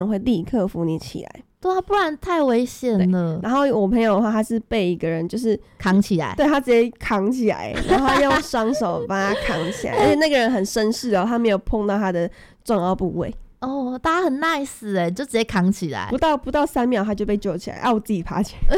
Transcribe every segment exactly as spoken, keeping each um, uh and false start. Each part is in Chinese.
人会立刻扶你起来。 对啊，不然太危险了。 然后我朋友的话，他是被一个人就是扛起来， 对他直接扛起来，然后他用双手把他扛起来，而且那个人很绅士哦，他没有碰到他的重要部位。 哦，大家很 nice 哎、欸，就直接扛起来， 不到不到三秒他就被救起来，啊，我自己爬起来，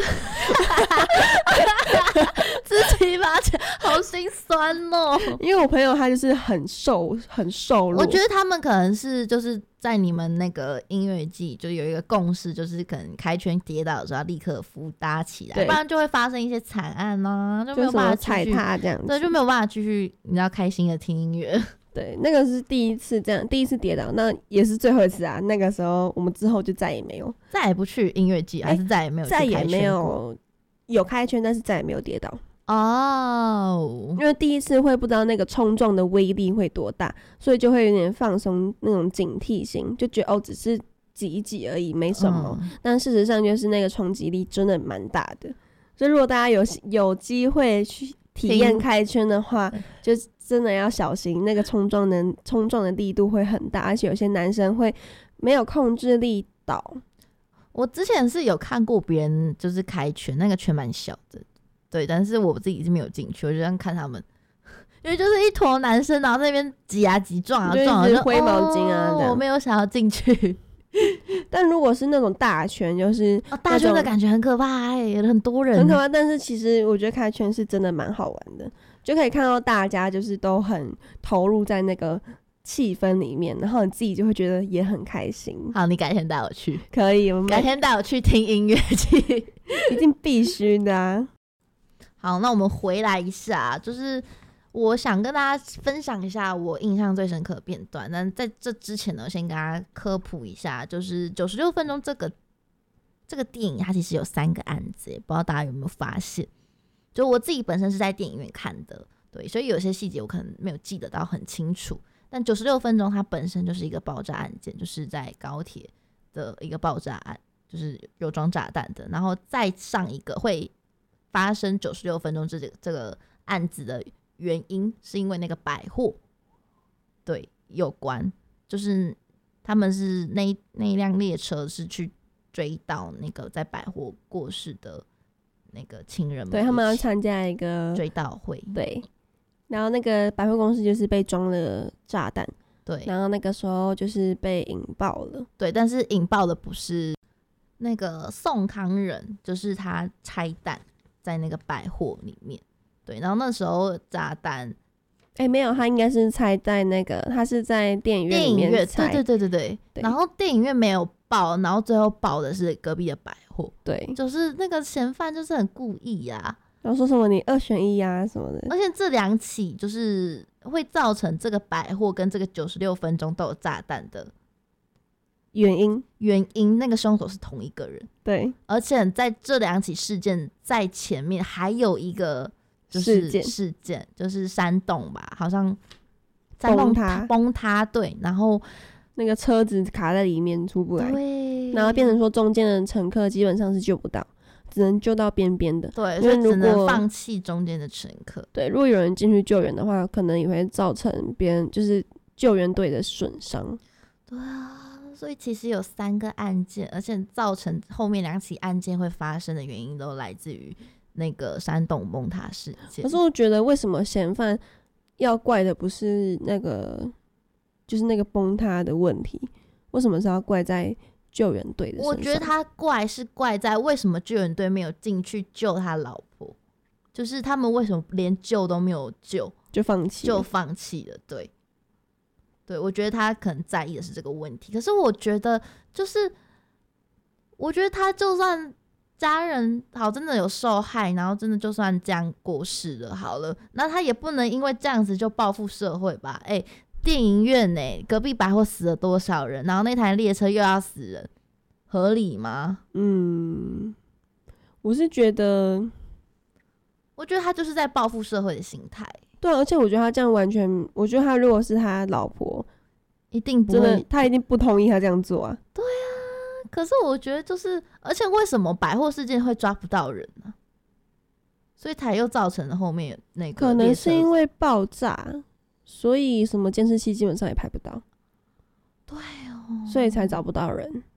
自己爬起来，好心酸哦。 因为我朋友他就是很瘦很瘦弱， 我觉得他们可能是就是在你们那个音乐季就有一个共识，就是可能开圈跌倒的时候要立刻扶搭起来，不然就会发生一些惨案啊，就没有办法踩踏这样子， 对，就没有办法继续你知道开心的听音乐。 对，那个是第一次这样，第一次跌倒，那也是最后一次啊。那个时候我们之后就再也没有， 再也不去音乐季，还是再也没有去开圈过， 再也没有有开圈，但是再也没有跌倒哦。 因为第一次会不知道那个冲撞的威力会多大，所以就会有点放松那种警惕心，就觉得哦只是挤一挤而已，没什么。嗯、但事实上就是那个冲击力真的蛮大的，所以如果大家有有机会去体验开圈的话，就真的要小心，那个冲撞的冲撞的力度会很大，而且有些男生会没有控制力倒。 我之前是有看过别人就是开圈，那个圈蛮小的，对，但是我自己是没有进去，我就这样看他们，因为就是一坨男生，然后在那边挤啊挤撞啊撞啊， 就挥毛巾啊、 哦，我没有想要进去。 但如果是那种大圈，就是哦，大圈的感觉很可怕哎、欸，很多人， 很可怕。但是其实我觉得开圈是真的蛮好玩的，就可以看到大家就是都很投入在那个气氛里面，然后你自己就会觉得也很开心。 好，你改天带我去， 可以，我们改天带我去听音乐剧， 一定必须的、啊。 好，那我们回来一下，就是我想跟大家分享一下我印象最深刻的片段。但在这之前呢，先跟大家科普一下，就是九十六分钟这个这个电影，它其实有三个案子，不知道大家有没有发现？就我自己本身是在电影院看的，对，所以有些细节我可能没有记得到很清楚。但九十六分钟它本身就是一个爆炸案件，就是在高铁的一个爆炸案，就是有装炸弹的，然后再上一个会发生九十六分钟这个这个案子的原因，是因为那个百货对有关，就是他们是那那一辆列车是去追到那个在百货过世的那个亲人们， 对，他们要参加一个追悼会， 对，然后那个百货公司就是被装了炸弹， 对， 然后那个时候就是被引爆了， 对，但是引爆的不是那个宋康仁，就是他拆弹在那个百货里面，对，然后那时候炸弹， 哎、欸，没有，他应该是拆在那个，他是在电影院里面拆， 对对对对 对, 对，然后电影院没有爆，然后最后爆的是隔壁的百货， 对， 就是那个嫌犯就是很故意啊， 然后说什么你二选一啊什么的， 而且这两起就是会造成这个百货跟这个九十六分钟都有炸弹的原因， 原因那个凶手是同一个人， 对， 而且在这两起事件在前面还有一个就是事件，就是山洞吧，好像山洞崩塌崩塌，对，然后那个车子卡在里面出不来， 对， 然后变成说中间的乘客基本上是救不到，只能救到边边的， 对，所以只能放弃中间的乘客。 对，如果有人进去救援的话，可能也会造成别人就是救援队的损伤。 对啊，所以其实有三个案件，而且造成后面两起案件会发生的原因都来自于那个山洞崩塌事件。 可是我觉得为什么嫌犯要怪的不是那个就是那个崩塌的问题，为什么是要怪在救援队的身上？ 我觉得他怪是怪在为什么救援队没有进去救他老婆，就是他们为什么连救都没有救就放弃就放弃了。对对，我觉得他可能在意的是这个问题。可是我觉得就是我觉得他就算家人好真的有受害，然后真的就算这样过世了好了，那他也不能因为这样子就报复社会吧。哎、欸，电影院欸，隔壁百货死了多少人，然后那台列车又要死人，合理吗？ 嗯，我是觉得我觉得他就是在报复社会的心态。 对、啊，而且我觉得他这样完全，我觉得他如果是他老婆， 一定不会， 真的他一定不同意他这样做啊。 对啊，可是我觉得就是，而且为什么百货事件会抓不到人呢、啊？所以才又造成了后面那个可能是因为爆炸，所以什么监视器基本上也拍不到。 对哦， 所以才找不到人。